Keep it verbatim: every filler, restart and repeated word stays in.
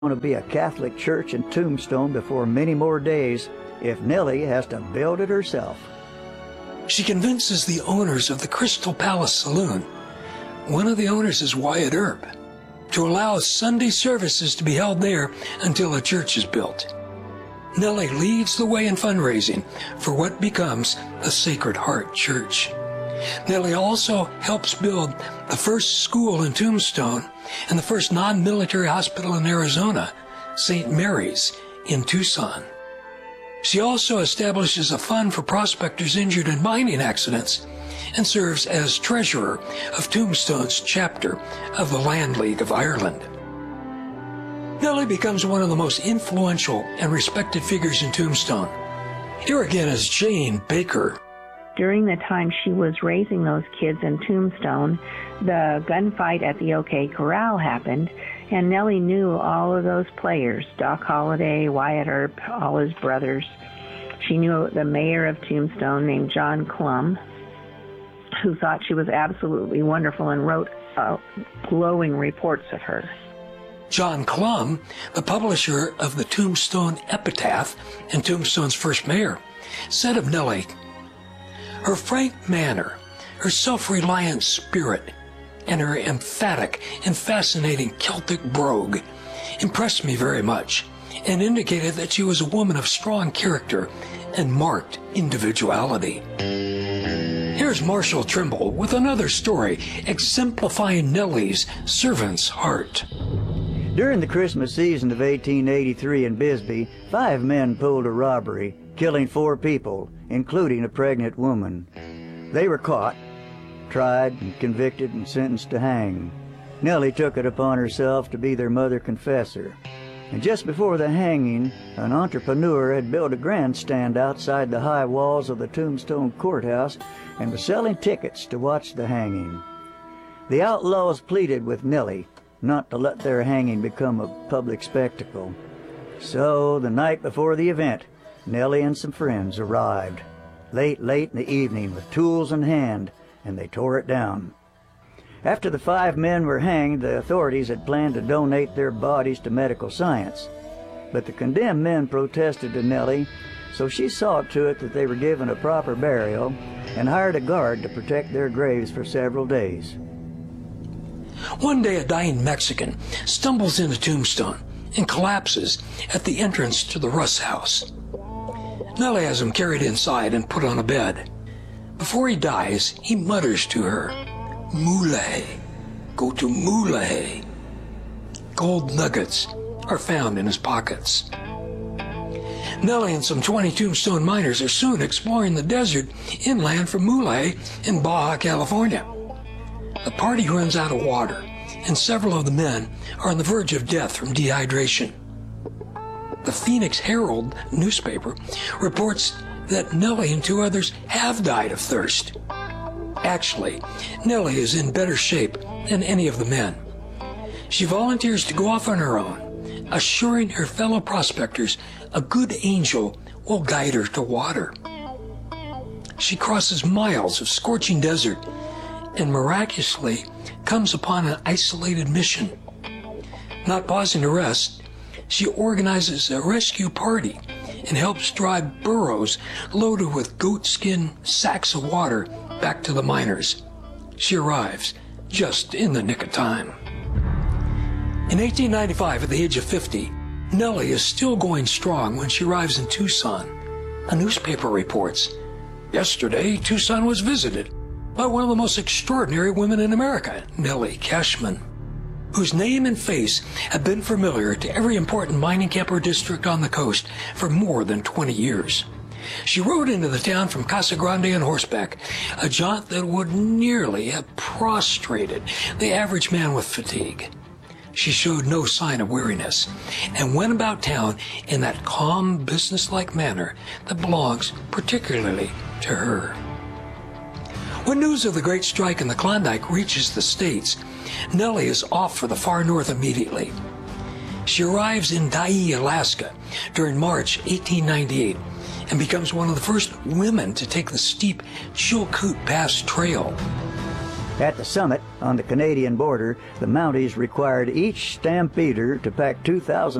going to be a Catholic church in Tombstone before many more days if Nellie has to build it herself. She convinces the owners of the Crystal Palace Saloon, one of the owners is Wyatt Earp, to allow Sunday services to be held there until a church is built. Nellie leads the way in fundraising for what becomes the Sacred Heart Church. Nellie also helps build the first school in Tombstone and the first non-military hospital in Arizona, Saint Mary's in Tucson. She also establishes a fund for prospectors injured in mining accidents and serves as treasurer of Tombstone's chapter of the Land League of Ireland. Nellie becomes one of the most influential and respected figures in Tombstone. Here again is Jane Baker. During the time she was raising those kids in Tombstone, the gunfight at the OK Corral happened, and Nellie knew all of those players, Doc Holliday, Wyatt Earp, all his brothers. She knew the mayor of Tombstone named John Clum, who thought she was absolutely wonderful and wrote uh, glowing reports of her. John Clum, the publisher of the Tombstone Epitaph and Tombstone's first mayor, said of Nellie, "Her frank manner, her self-reliant spirit, and her emphatic and fascinating Celtic brogue impressed me very much and indicated that she was a woman of strong character and marked individuality." Here's Marshall Trimble with another story exemplifying Nellie's servant's heart. During the Christmas season of eighteen eighty-three in Bisbee, five men pulled a robbery, killing four people, including a pregnant woman. They were caught, tried, and convicted and sentenced to hang. Nellie took it upon herself to be their mother confessor. And just before the hanging, an entrepreneur had built a grandstand outside the high walls of the Tombstone courthouse and was selling tickets to watch the hanging. The outlaws pleaded with Nellie not to let their hanging become a public spectacle. So, the night before the event, Nellie and some friends arrived, late, late in the evening with tools in hand, and they tore it down. After the five men were hanged, the authorities had planned to donate their bodies to medical science. But the condemned men protested to Nellie, so she saw to it that they were given a proper burial and hired a guard to protect their graves for several days. One day a dying Mexican stumbles into Tombstone and collapses at the entrance to the Russ house. Nellie has him carried inside and put on a bed. Before he dies, he mutters to her, "Moulay, go to Moulay." Gold nuggets are found in his pockets. Nellie and some twenty Tombstone miners are soon exploring the desert inland from Moulay in Baja, California. The party runs out of water, and several of the men are on the verge of death from dehydration. The Phoenix Herald newspaper reports that Nellie and two others have died of thirst. Actually, Nellie is in better shape than any of the men. She volunteers to go off on her own, assuring her fellow prospectors a good angel will guide her to water. She crosses miles of scorching desert and miraculously comes upon an isolated mission. Not pausing to rest, she organizes a rescue party and helps drive burros loaded with goatskin sacks of water back to the miners. She arrives just in the nick of time. In eighteen ninety-five, at the age of fifty, Nellie is still going strong when she arrives in Tucson. A newspaper reports, "Yesterday, Tucson was visited by one of the most extraordinary women in America, Nellie Cashman, whose name and face have been familiar to every important mining camp or district on the coast for more than twenty years. She rode into the town from Casa Grande on horseback, a jaunt that would nearly have prostrated the average man with fatigue. She showed no sign of weariness and went about town in that calm, businesslike manner that belongs particularly to her. When news of the great strike in the Klondike reaches the States, Nellie is off for the far north immediately. She arrives in Dyea, Alaska during March eighteen ninety-eight and becomes one of the first women to take the steep Chilkoot Pass Trail. At the summit, on the Canadian border, the Mounties required each stampeder to pack two thousand